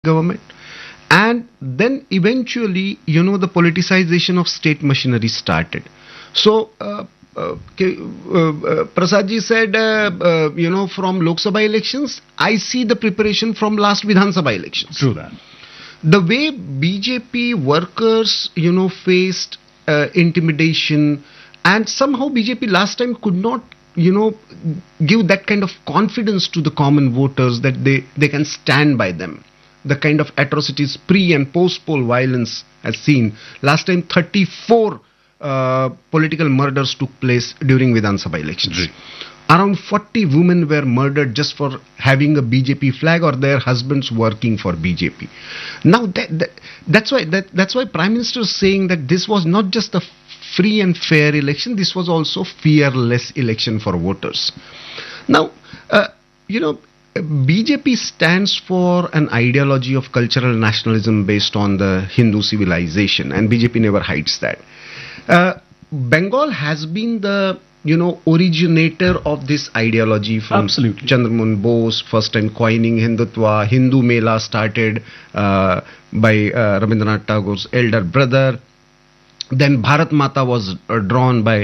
government. And then eventually, the politicization of state machinery started. So, Prasadji said, from Lok Sabha elections, I see the preparation from last Vidhan Sabha elections. True that. The way BJP workers, faced intimidation, and somehow BJP last time could not, give that kind of confidence to the common voters that they can stand by them. The kind of atrocities pre and post poll violence as seen. Last time 34 political murders took place during Vidhan Sabha elections. Right. Around 40 women were murdered just for having a BJP flag or their husbands working for BJP. Now that's why Prime Minister is saying that this was not just a free and fair election, this was also fearless election for voters. Now, BJP stands for an ideology of cultural nationalism based on the Hindu civilization, and BJP never hides that. Bengal has been the originator of this ideology from Absolutely. Chandramohan Bose, first time coining Hindutva. Hindu Mela started by Rabindranath Tagore's elder brother. Then Bharat Mata was drawn by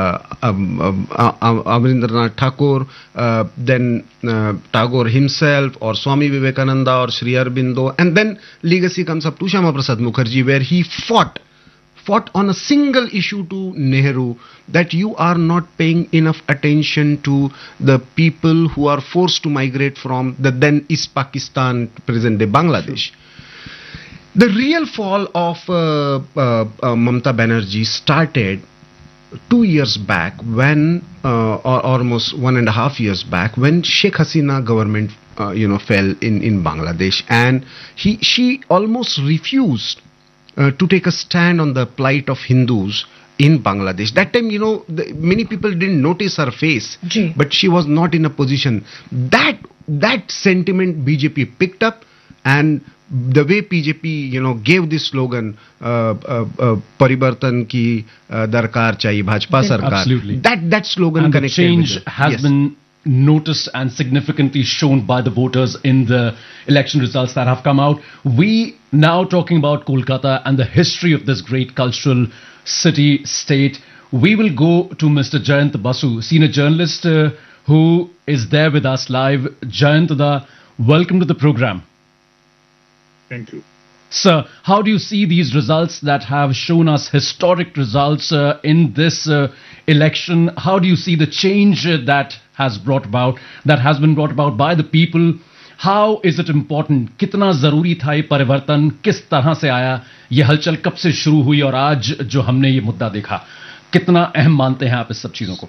Amarendra Thakur, then Tagore himself, or Swami Vivekananda, or Sri Aurobindo, and then legacy comes up to Shyama Prasad Mukherjee, where he fought on a single issue to Nehru, that you are not paying enough attention to the people who are forced to migrate from the then East Pakistan, present day Bangladesh. The real fall of Mamata Banerjee started 2 years back when, or almost 1.5 years back, when Sheikh Hasina government, fell in Bangladesh, and she almost refused to take a stand on the plight of Hindus in Bangladesh. That time, many people didn't notice her face, but she was not in a position. That sentiment BJP picked up, and the way BJP, gave this slogan, "Parivartan ki darkar chahiye Bhajpa sarkar." Absolutely. That slogan And the connected change with it. has Yes. been noticed and significantly shown by the voters in the election results that have come out. We now talking about Kolkata and the history of this great cultural city state. We will go to Mr. Jayant Basu, senior journalist who is there with us live. Jayant, welcome to the program. Thank you. Sir, how do you see these results that have shown us historic results in this election? How do you see the change that has been brought about by the people? How is it important? कितना जरूरी था ये परिवर्तन? किस तरह से आया? ये हलचल कब से शुरू हुई और आज जो हमने ये मुद्दा देखा, कितना अहम मानते हैं आप इस सब चीजों को?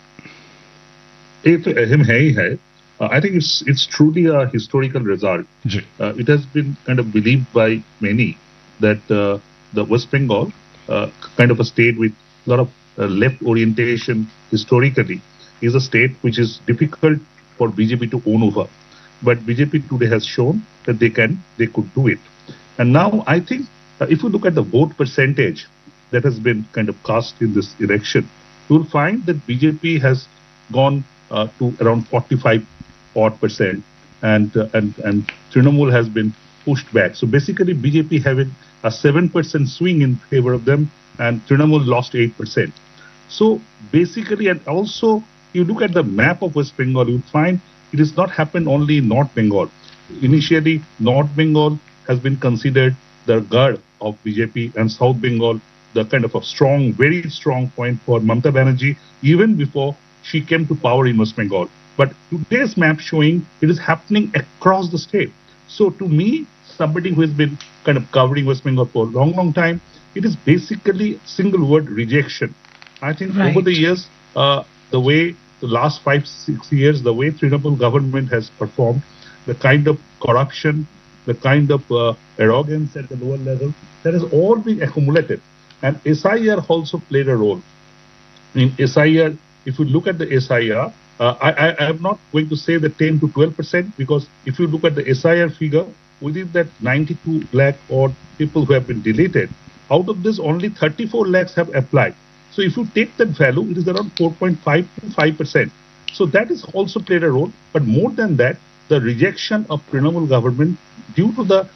ये तो अहम है ही है. I think it's truly a historical result. It has been kind of believed by many that the West Bengal, kind of a state with a lot of left orientation historically, is a state which is difficult for BJP to own over. But BJP today has shown that they could do it. And now I think if you look at the vote percentage that has been kind of cast in this election, you will find that BJP has gone to around 45% and Trinamool has been pushed back. So basically BJP having a 7% swing in favor of them, and Trinamool lost 8%. So basically, and also you look at the map of West Bengal, you find it has not happened only in North Bengal. Initially, North Bengal has been considered the guard of BJP, and South Bengal the kind of a strong, very strong point for Mamata Banerjee even before she came to power in West Bengal. But today's map showing it is happening across the state. So to me, somebody who has been kind of covering West Bengal for a long, long time, it is basically single word rejection. I think over the years, the way the last 5-6 years, the way Trinamool government has performed, the kind of corruption, the kind of arrogance at the lower level, that has all been accumulated. And SIR also played a role. In SIR, if you look at the SIR, I am not going to say the 10 to 12%, because if you look at the SIR figure, within that 92 lakh odd people who have been deleted, out of this only 34 lakhs have applied. So if you take that value, it is around 4.5 to 5%. So that has also played a role. But more than that, the rejection of Trinamool government due to the